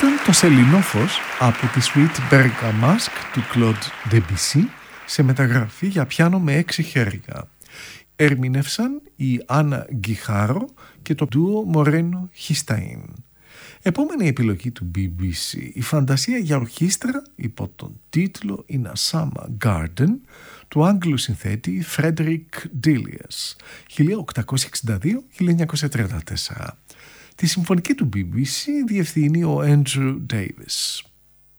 ήταν το Σελινόφος από τη Suite Bergamasque του Claude Debussy σε μεταγραφή για πιάνο με 6 χέρια. Ερμήνευσαν η Άννα Γκιχάρο και το ντουο Μορένο Χισταΐν. Επόμενη επιλογή του BBC, η φαντασία για ορχήστρα υπό τον τίτλο In a Summer Garden του Άγγλου συνθέτη Frederick Delius 1862-1934. Τη συμφωνική του BBC διευθύνει ο Andrew Davis.